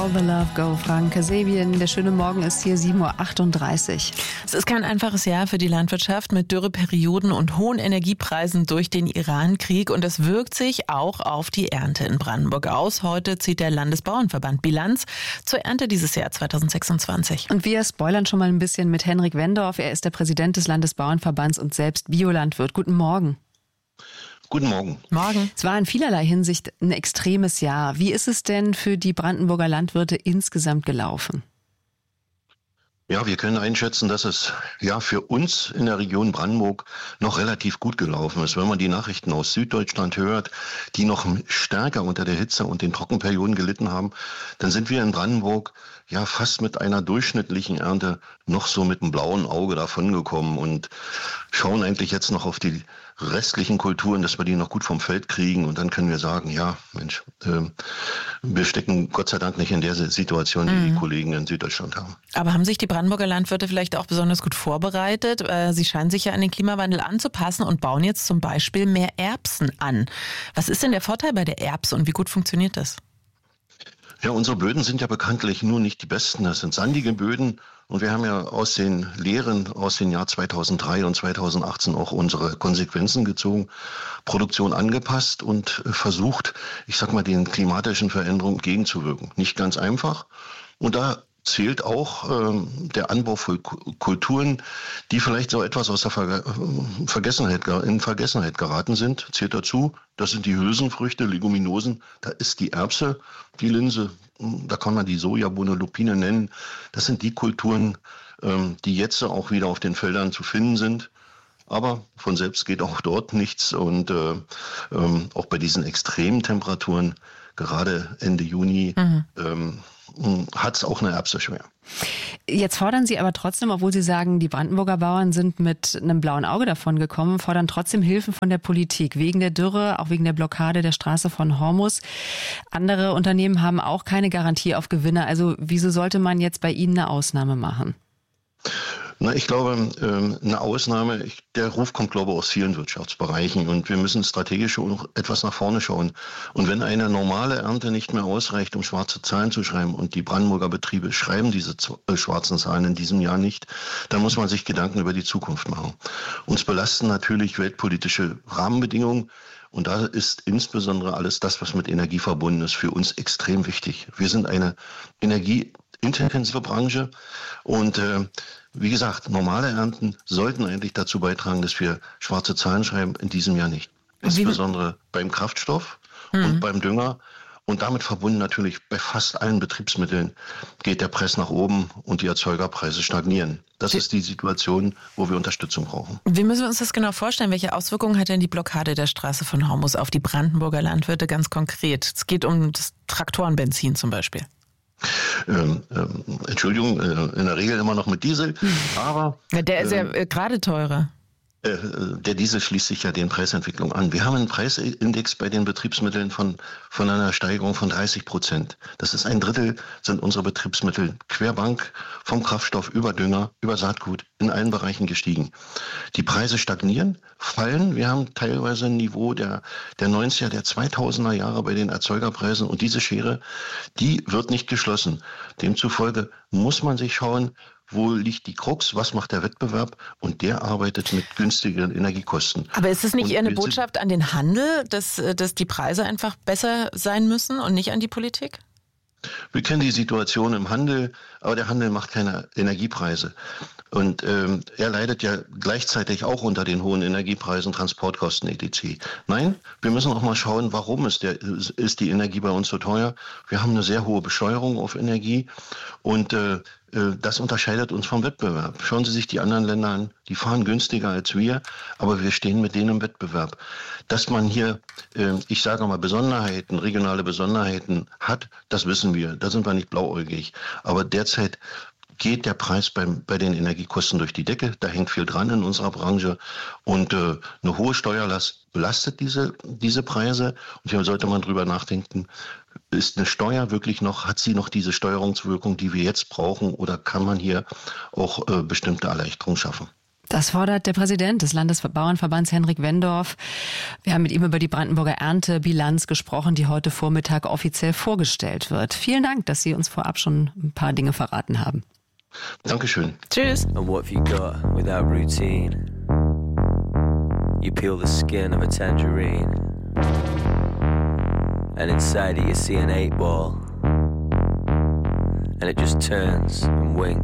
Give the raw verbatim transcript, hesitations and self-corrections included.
All the Love Go, Frank Kasabian. Der schöne Morgen ist hier sieben Uhr achtunddreißig. Es ist kein einfaches Jahr für die Landwirtschaft mit Dürreperioden und hohen Energiepreisen durch den Iran-Krieg. Und das wirkt sich auch auf die Ernte in Brandenburg aus. Heute zieht der Landesbauernverband Bilanz zur Ernte dieses Jahr zweitausendsechsundzwanzig. Und wir spoilern schon mal ein bisschen mit Henrik Wendorf. Er ist der Präsident des Landesbauernverbands und selbst Biolandwirt. Guten Morgen. Guten Morgen. Morgen. Es war in vielerlei Hinsicht ein extremes Jahr. Wie ist es denn für die Brandenburger Landwirte insgesamt gelaufen? Ja, wir können einschätzen, dass es ja für uns in der Region Brandenburg noch relativ gut gelaufen ist. Wenn man die Nachrichten aus Süddeutschland hört, die noch stärker unter der Hitze und den Trockenperioden gelitten haben, dann sind wir in Brandenburg ja fast mit einer durchschnittlichen Ernte noch so mit einem blauen Auge davongekommen und schauen eigentlich jetzt noch auf die restlichen Kulturen, dass wir die noch gut vom Feld kriegen, und dann können wir sagen, ja, Mensch, äh, wir stecken Gott sei Dank nicht in der Situation, die mhm. die Kollegen in Süddeutschland haben. Aber haben sich die Brandenburger Landwirte vielleicht auch besonders gut vorbereitet? Sie scheinen sich ja an den Klimawandel anzupassen und bauen jetzt zum Beispiel mehr Erbsen an. Was ist denn der Vorteil bei der Erbse und wie gut funktioniert das? Ja, unsere Böden sind ja bekanntlich nur nicht die besten. Das sind sandige Böden. Und wir haben ja aus den Lehren aus den Jahr zweitausenddrei und zweitausendachtzehn auch unsere Konsequenzen gezogen, Produktion angepasst und versucht, ich sag mal, den klimatischen Veränderungen entgegenzuwirken. Nicht ganz einfach. Und da zählt auch ähm, der Anbau von Kulturen, die vielleicht so etwas aus der Ver- Vergessenheit, in Vergessenheit geraten sind, zählt dazu. Das sind die Hülsenfrüchte, Leguminosen. Da ist die Erbse, die Linse, da kann man die Sojabohne, Lupine nennen. Das sind die Kulturen, ähm, die jetzt auch wieder auf den Feldern zu finden sind. Aber von selbst geht auch dort nichts. Und äh, ähm, auch bei diesen extremen Temperaturen, gerade Ende Juni, mhm. ähm, hat es auch eine Erbse schwer. Jetzt fordern Sie aber trotzdem, obwohl Sie sagen, die Brandenburger Bauern sind mit einem blauen Auge davon gekommen, fordern trotzdem Hilfen von der Politik. Wegen der Dürre, auch wegen der Blockade der Straße von Hormus. Andere Unternehmen haben auch keine Garantie auf Gewinne. Also wieso sollte man jetzt bei Ihnen eine Ausnahme machen? Na, ich glaube, eine Ausnahme, der Ruf kommt, glaube ich, aus vielen Wirtschaftsbereichen, und wir müssen strategisch auch etwas nach vorne schauen. Und wenn eine normale Ernte nicht mehr ausreicht, um schwarze Zahlen zu schreiben, und die Brandenburger Betriebe schreiben diese schwarzen Zahlen in diesem Jahr nicht, dann muss man sich Gedanken über die Zukunft machen. Uns belasten natürlich weltpolitische Rahmenbedingungen. Und da ist insbesondere alles das, was mit Energie verbunden ist, für uns extrem wichtig. Wir sind eine energieintensive Branche und äh, wie gesagt, normale Ernten sollten eigentlich dazu beitragen, dass wir schwarze Zahlen schreiben, in diesem Jahr nicht. Insbesondere beim Kraftstoff mhm. und beim Dünger. Und damit verbunden natürlich bei fast allen Betriebsmitteln geht der Preis nach oben und die Erzeugerpreise stagnieren. Das ist die Situation, wo wir Unterstützung brauchen. Wie müssen wir uns das genau vorstellen? Welche Auswirkungen hat denn die Blockade der Straße von Hormus auf die Brandenburger Landwirte ganz konkret? Es geht um das Traktorenbenzin zum Beispiel. Ähm, ähm, Entschuldigung, äh, in der Regel immer noch mit Diesel, aber... Ja, der ist ja äh, gerade teurer. Äh, der Diesel schließt sich ja den Preisentwicklungen an. Wir haben einen Preisindex bei den Betriebsmitteln von, von einer Steigerung von dreißig Prozent. Das ist ein Drittel, sind unsere Betriebsmittel querbank vom Kraftstoff über Dünger, über Saatgut in allen Bereichen gestiegen. Die Preise stagnieren, fallen. Wir haben teilweise ein Niveau der, der neunziger, der zweitausender Jahre bei den Erzeugerpreisen, und diese Schere, die wird nicht geschlossen. Demzufolge muss man sich schauen, wo liegt die Krux, was macht der Wettbewerb, und der arbeitet mit günstigen Energiekosten. Aber ist es nicht und eher eine Botschaft an den Handel, dass, dass die Preise einfach besser sein müssen und nicht an die Politik? Wir kennen die Situation im Handel, aber der Handel macht keine Energiepreise. Und ähm, er leidet ja gleichzeitig auch unter den hohen Energiepreisen, Transportkosten et cetera. Nein, wir müssen auch mal schauen, warum ist, der, ist die Energie bei uns so teuer. Wir haben eine sehr hohe Besteuerung auf Energie, und äh, das unterscheidet uns vom Wettbewerb. Schauen Sie sich die anderen Länder an, die fahren günstiger als wir, aber wir stehen mit denen im Wettbewerb. Dass man hier, äh, ich sage mal, Besonderheiten, regionale Besonderheiten hat, das wissen wir. Da sind wir nicht blauäugig. Aber derzeit geht der Preis beim, bei den Energiekosten durch die Decke. Da hängt viel dran in unserer Branche. Und äh, eine hohe Steuerlast belastet diese, diese Preise. Und hier sollte man drüber nachdenken, ist eine Steuer wirklich noch, hat sie noch diese Steuerungswirkung, die wir jetzt brauchen, oder kann man hier auch äh, bestimmte Erleichterungen schaffen? Das fordert der Präsident des Landesbauernverbands Henrik Wendorf. Wir haben mit ihm über die Brandenburger Erntebilanz gesprochen, die heute Vormittag offiziell vorgestellt wird. Vielen Dank, dass Sie uns vorab schon ein paar Dinge verraten haben. Dankeschön. Tschüss. And what have you got without routine? You peel the skin of a tangerine, and inside it you see an eight ball, and it just turns and winks.